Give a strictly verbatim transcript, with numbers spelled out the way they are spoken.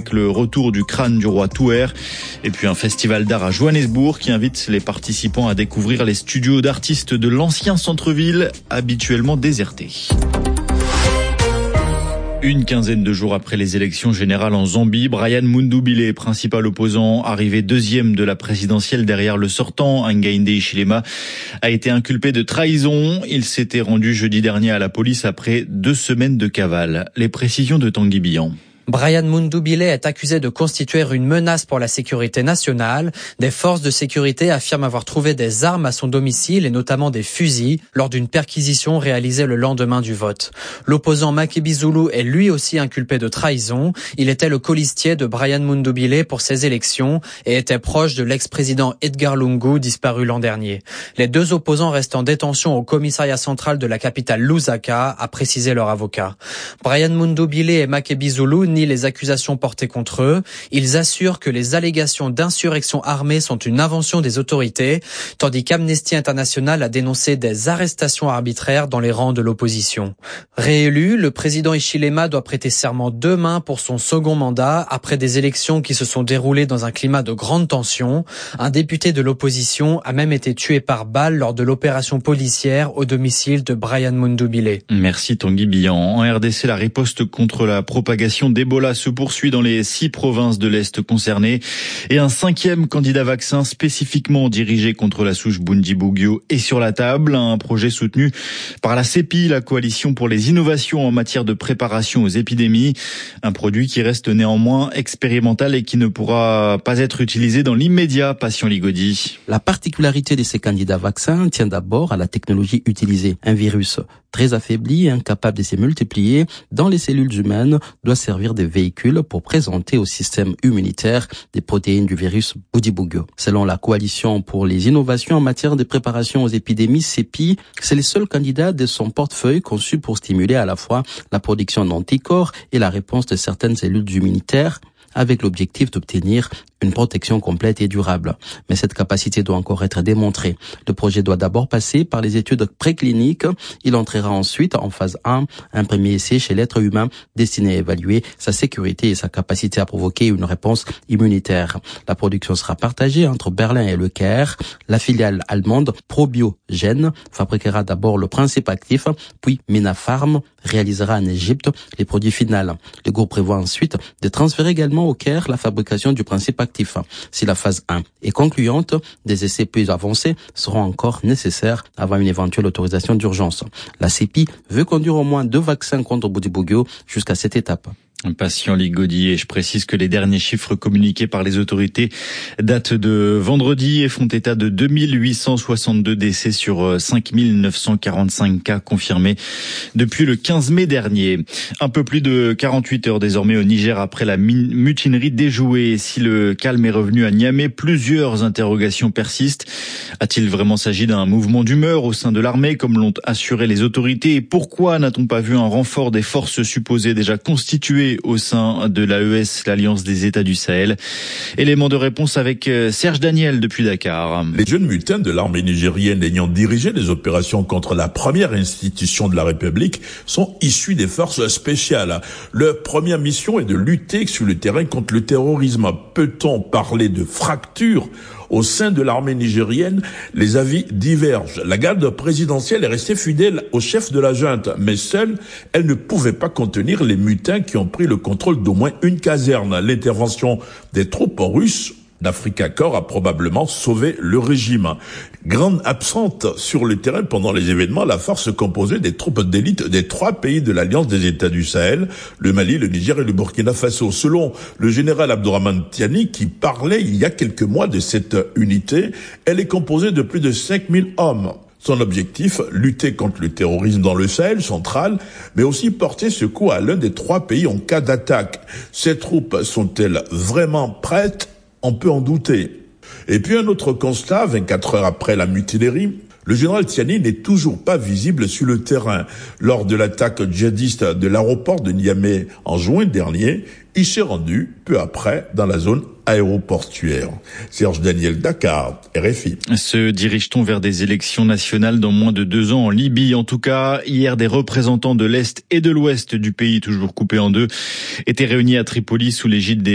avec le retour du crâne du roi Touer. Et puis un festival d'art à Johannesburg qui invite les participants à découvrir les studios d'artistes de l'ancien centre-ville, habituellement déserté. Une quinzaine de jours après les élections générales en Zambie, Brian Mundubile, principal opposant, arrivé deuxième de la présidentielle derrière le sortant, Hakainde Hichilema, a été inculpé de trahison. Il s'était rendu jeudi dernier à la police après deux semaines de cavale. Les précisions de Tanguy Bihan. Brian Mundubile est accusé de constituer une menace pour la sécurité nationale. Des forces de sécurité affirment avoir trouvé des armes à son domicile et notamment des fusils lors d'une perquisition réalisée le lendemain du vote. L'opposant Makebi Zulu est lui aussi inculpé de trahison. Il était le colistier de Brian Mundubile pour ces élections et était proche de l'ex-président Edgar Lungu disparu l'an dernier. Les deux opposants restent en détention au commissariat central de la capitale Lusaka, a précisé leur avocat. Brian Mundubile et Makebi Zulu les accusations portées contre eux. Ils assurent que les allégations d'insurrection armée sont une invention des autorités, tandis qu'Amnesty International a dénoncé des arrestations arbitraires dans les rangs de l'opposition. Réélu, le président Hichilema doit prêter serment demain pour son second mandat après des élections qui se sont déroulées dans un climat de grande tension. Un député de l'opposition a même été tué par balle lors de l'opération policière au domicile de Brian Mundubile. Merci Tanguy Bihan. En R D C, la riposte contre la propagation des Ebola se poursuit dans les six provinces de l'Est concernées et un cinquième candidat vaccin spécifiquement dirigé contre la souche Bundibugyo est sur la table. Un projet soutenu par la C E P I, la coalition pour les innovations en matière de préparation aux épidémies. Un produit qui reste néanmoins expérimental et qui ne pourra pas être utilisé dans l'immédiat. Patient Ligodi. La particularité de ces candidats vaccins tient d'abord à la technologie utilisée. Un virus très affaibli, incapable de se multiplier dans les cellules humaines, doit servir de véhicule pour présenter au système immunitaire des protéines du virus Bundibugyo. Selon la coalition pour les innovations en matière de préparation aux épidémies, C E P I, c'est le seul candidat de son portefeuille conçu pour stimuler à la fois la production d'anticorps et la réponse de certaines cellules immunitaires, avec l'objectif d'obtenir une protection complète et durable. Mais cette capacité doit encore être démontrée. Le projet doit d'abord passer par les études précliniques. Il entrera ensuite en phase un, un premier essai chez l'être humain destiné à évaluer sa sécurité et sa capacité à provoquer une réponse immunitaire. La production sera partagée entre Berlin et Le Caire. La filiale allemande ProbioGen fabriquera d'abord le principe actif, puis Minapharm réalisera en Égypte les produits finaux. Le groupe prévoit ensuite de transférer également au Caire la fabrication du principe actif. Si la phase un est concluante, des essais plus avancés seront encore nécessaires avant une éventuelle autorisation d'urgence. La C E P I veut conduire au moins deux vaccins contre Bundibugyo jusqu'à cette étape. Patient Ligodi, et je précise que les derniers chiffres communiqués par les autorités datent de vendredi et font état de deux mille huit cent soixante-deux décès sur cinq mille neuf cent quarante-cinq cas confirmés depuis le quinze mai dernier. Un peu plus de quarante-huit heures désormais au Niger après la mutinerie déjouée. Si le calme est revenu à Niamey, plusieurs interrogations persistent. A-t-il vraiment s'agi d'un mouvement d'humeur au sein de l'armée, comme l'ont assuré les autorités? Et pourquoi n'a-t-on pas vu un renfort des forces supposées déjà constituées au sein de l'A E S, l'Alliance des États du Sahel? Élément de réponse avec Serge Daniel depuis Dakar. Les jeunes mutins de l'armée nigérienne ayant dirigé les opérations contre la première institution de la République sont issus des forces spéciales. Leur première mission est de lutter sur le terrain contre le terrorisme. Peut-on parler de fracture au sein de l'armée nigérienne? Les avis divergent. La garde présidentielle est restée fidèle au chef de la junte, mais seule, elle ne pouvait pas contenir les mutins qui ont pris le contrôle d'au moins une caserne. L'intervention des troupes russes d'Africa Corps a probablement sauvé le régime. Grande absente sur le terrain pendant les événements, la force composée des troupes d'élite des trois pays de l'Alliance des États du Sahel, le Mali, le Niger et le Burkina Faso. Selon le général Abdourahmane Tiani, qui parlait il y a quelques mois de cette unité, elle est composée de plus de cinq mille hommes. Son objectif, lutter contre le terrorisme dans le Sahel central, mais aussi porter secours à l'un des trois pays en cas d'attaque. Ces troupes sont-elles vraiment prêtes? On peut en douter. Et puis un autre constat, vingt-quatre heures après la mutinerie, le général Tiani n'est toujours pas visible sur le terrain. Lors de l'attaque djihadiste de l'aéroport de Niamey en juin dernier, il s'est rendu peu après dans la zone aéroportuaire. Serge Daniel, Dakar, R F I. Se dirige-t-on vers des élections nationales dans moins de deux ans en Libye? En tout cas, hier, des représentants de l'Est et de l'Ouest du pays, toujours coupés en deux, étaient réunis à Tripoli sous l'égide des